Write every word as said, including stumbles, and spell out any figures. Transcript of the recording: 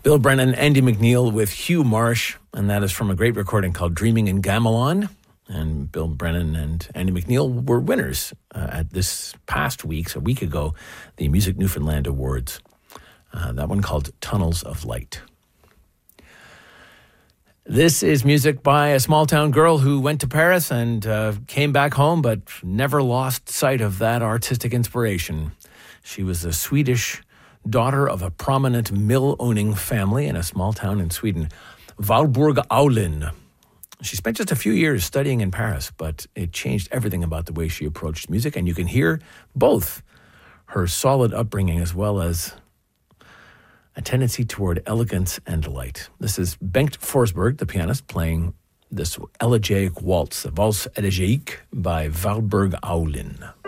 Bill Brennan, Andy McNeil with Hugh Marsh, and that is from a great recording called Dreaming in Gamelon. And Bill Brennan and Andy McNeil were winners uh, at this past week's, a week ago, the Music Newfoundland Awards. Uh, that one called Tunnels of Light. This is music by a small-town girl who went to Paris and uh, came back home, but never lost sight of that artistic inspiration. She was the Swedish daughter of a prominent mill-owning family in a small town in Sweden, Valborg Aulin. She spent just a few years studying in Paris, but it changed everything about the way she approached music, and you can hear both her solid upbringing as well as a tendency toward elegance and delight. This is Bengt Forsberg, the pianist, playing this elegiac waltz, Valse Elegiaque by Valborg Aulin.